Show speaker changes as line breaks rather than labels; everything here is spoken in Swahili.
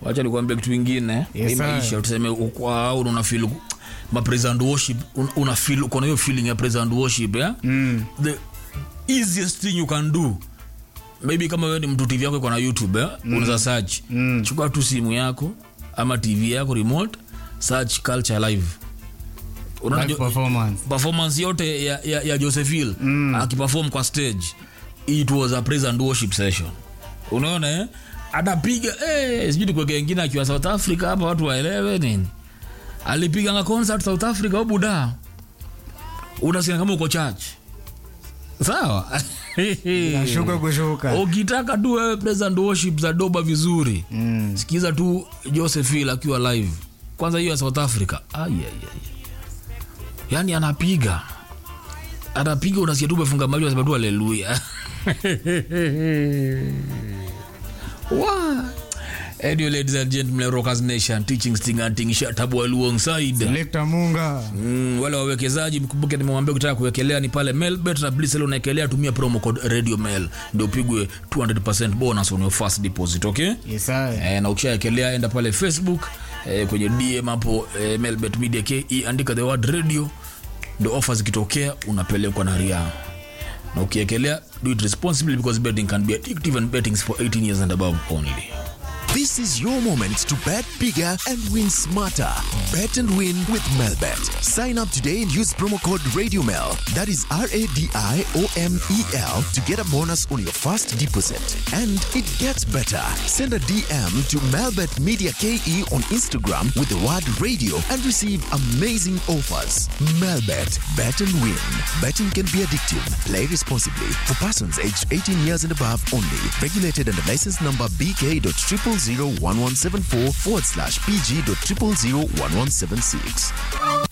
Acha nikwambie kitu kingine. Maisha tuseme kwa una feel ma president worship una feel uko na hiyo feeling ya president worship the easiest thing you can do, maybe kama wewe ni mtu TV yako iko na YouTube unaweza search chukua tu simu yako ama TV yako remote, search Culture Live.
Unajua
performance yote ya Josephine akiperform kwa stage, it was a praise and worship session. Unaona anapiga sijui kwa wengine akiwa South Africa hapa watu waelewe nini. Alipiga nga concert South Africa au Buda. Unasikia kama uko church. Sawa?
Nashuka kushuka.
Ukitaka tu wewe praise and worship za doba vizuri. Sikiza tu Josephine akiwa live. Kwanza hiyo South Africa. Yaani anapiga unasikia tu umefunga macho unasema tu haleluya. Wow. Anyway, ladies and gentlemen, Rockers Nation, teaching sting and ting shatabu alongside
Selector Munga.
Wale wawekezaji mkumbuke nimemwambia ukitaka kuwekelea ni pale Melbet na please leo unaekelea tumia promo code Radio Mel ndio upigwe 200% bonus on your first deposit, okay?
Yes sir.
Na ukishaekelea enda pale Facebook kwenye DM hapo Melbet Media KE andika the word radio, the offers kitokea unapelekwa na ria. Na ukiekelea do it responsibly because betting can be addictive and betting is for 18 years and above only.
This is your moment to bet bigger and win smarter. Bet and win with Melbet. Sign up today and use promo code RadioMel. That is RADIOMEL to get a bonus on your first deposit. And it gets better. Send a DM to Melbet Media KE on Instagram with the word radio and receive amazing offers. Melbet. Bet and win. Betting can be addictive. Play responsibly. For persons aged 18 years and above only. Regulated under license number BK.0001174/PG.0001176.